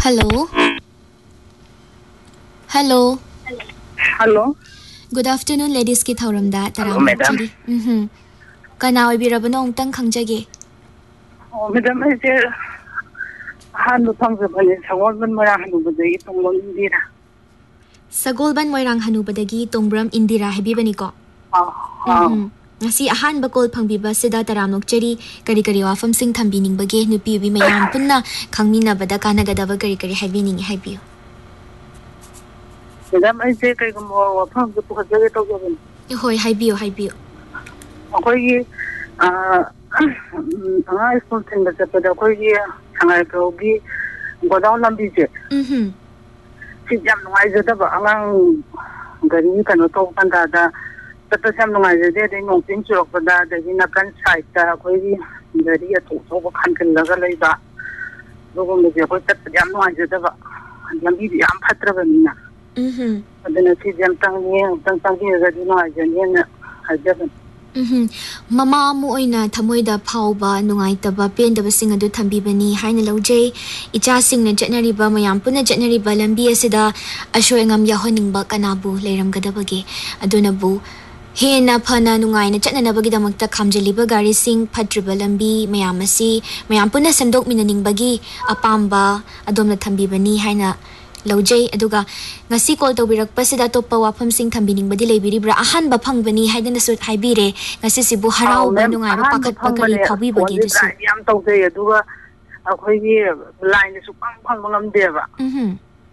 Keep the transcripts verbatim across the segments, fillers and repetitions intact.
Hello. Hello. Hello. Good afternoon, ladies ki thauramda Hello, madam. Mhm. Kana oibirabano ongtang khangjage. Oh, madam, I say, Hanu Pangabani, Sawalman Mara Hanubadi, Tongon Indira. Sagolban Moirang Hanubadagi, Tongbram Indira Habibanico. Oh, Ngasi ahanba call pangbiba sida taramnok cheri kari kari wafam sing thambining bage nupi bi mayam punna khangmina bada kanagadaba kari kari haibining haibiyo. madam, I say, I come over from the Pukajari Togan. Hoi haibiyo haibiyo. Okay, uh, I something that the Pedagogy, and I go be go down on beach. Mhm. Sit jam wiser among Gari can talk and that. But the same noise there, they know things of that, the in a gun site, the Gari to over country Lagalaba. Logan with your hotel, the jam noise of the Yam Patravina. Mhm. And then I see them tongue, something that you know, I didn't. Mhm. Mama mu oina thamoida phauba nungaitaba pendaba sing adu thambibani haina lojay icha singna jetnari ba mayam puna jetnari ba lambi asida ashoengam yahoningba kanabu leiramgadabage aduna bu hena phana nungaina chatnanabagi damakta khamjaliba gari sing phatriba lambi mayam asi mayam puna semdok minaningbagi apamba adomna thambibani haina lojay aduga ngasi call tobirak pasida toppa wafam sing thambining badi leibiribra ahan ba phangbani haidana su haibire ngasi sibu harau ba nungai ba pakhat pakari phabi bagi dusu yam tawde aduga akhoi line su pang phang ngam deba mhm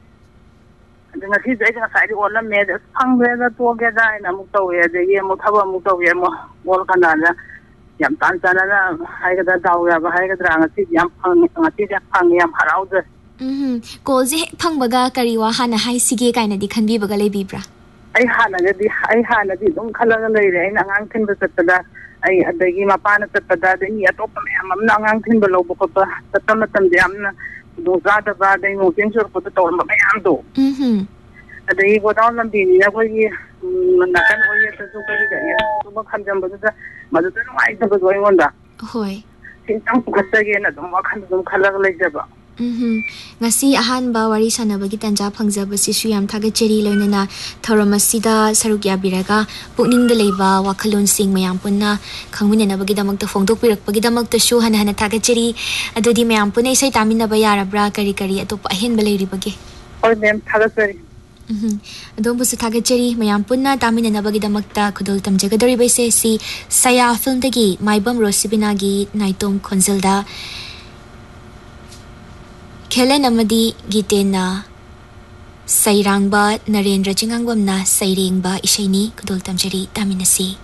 adu ngasi jai nga sai ri olam me phangre da to ge da na mu tawe de ye mu thaba mu tawe mo bol kana da yam tan tan na hai ga da daw ya ba hai ga da ngasi yam phang ngasi ja phang yam harau de mhm kolji phangbaga kariwa hana hai sige kaina di khanbi baga leibibra ai hana di ai hana di dum khalaga leire ai ngang thin ba tatda ai adagi mapana tatda de ni atop me am na ngang thin ba lobo ko ta tatam tam de amna do za da ba de no tin sur ko to ma am do mhm adagi go down lam bi ni na ko yi na kan o ye ta su ko ga ye su ba kham jam ba da ma da no ai ta ba go ngonda hoi tin tang ku khatta ge na dum wa khan dum khalaga leija ba mhm ngasi ahan ba wari sanabagi tanja phangjaba sisu yam thaga cheri loinana thoramasida saruk yabiraga pukning de leiba wakhalon sing mayam punna khangmina nabagi damakta phongdok pirak pagi damakta shu hana hana thaga cheri adudi mayam punai sai tamina ba yarabra kari kari atop ahen baleri bage oi mem thaga cheri mhm adom busu thaga cheri mayam punna tamina nabagi damakta khudol tamjagadori baise si saya film dagi maibam rosibina gi naitom khonjelda Kelen amadi gitena Sairangba Narendra Jingangbamna Sairengba Ishaini Kudol Tamjari Taminasi